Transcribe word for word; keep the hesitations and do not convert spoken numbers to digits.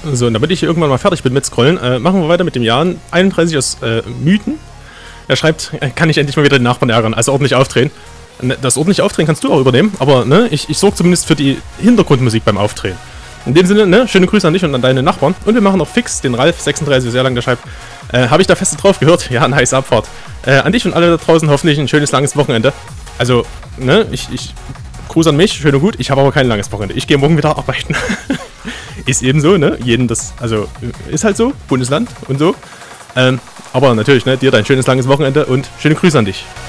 So, und damit ich hier irgendwann mal fertig bin mit Scrollen, äh, machen wir weiter mit dem Jan einunddreißig aus äh, Mythen. Er schreibt, äh, kann ich endlich mal wieder den Nachbarn ärgern, also ordentlich aufdrehen. Das ordentlich Aufdrehen kannst du auch übernehmen, aber ne, ich, ich sorge zumindest für die Hintergrundmusik beim Aufdrehen. In dem Sinne, ne, schöne Grüße an dich und an deine Nachbarn. Und wir machen noch fix den Ralf, sechsunddreißig, sehr lang, der schreibt, äh, habe ich da fest drauf gehört? Ja, nice Abfahrt. Äh, an dich und alle da draußen hoffentlich ein schönes, langes Wochenende. Also, ne, ich, ich Gruß an mich, schön und gut, ich habe aber kein langes Wochenende. Ich gehe morgen wieder arbeiten. Ist eben so, ne, jeden das, also, ist halt so, Bundesland und so. Ähm, aber natürlich, ne, dir dein schönes, langes Wochenende und schöne Grüße an dich.